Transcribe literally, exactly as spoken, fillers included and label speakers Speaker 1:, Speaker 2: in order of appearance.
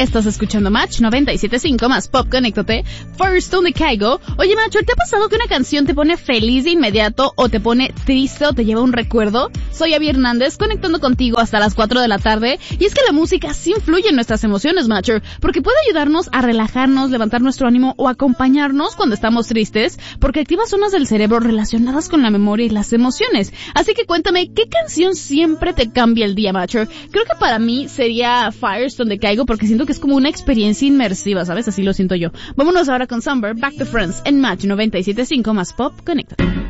Speaker 1: Estás escuchando Match noventa y siete punto cinco más Pop, conéctate. Firestone de Kygo. Oye, Macho, ¿te ha pasado que una canción te pone feliz de inmediato o te pone triste o te lleva un recuerdo? Soy Abby Hernández, conectando contigo hasta las cuatro de la tarde. Y es que la música sí influye en nuestras emociones, Macho, porque puede ayudarnos a relajarnos, levantar nuestro ánimo o acompañarnos cuando estamos tristes, porque activa zonas del cerebro relacionadas con la memoria y las emociones. Así que cuéntame, ¿qué canción siempre te cambia el día, Macho? Creo que para mí sería Firestone de Kygo, porque siento que es como una experiencia inmersiva, ¿sabes? Así lo siento yo. Vámonos ahora con Summer, Back to Friends, en Match noventa y siete punto cinco más Pop, conéctate.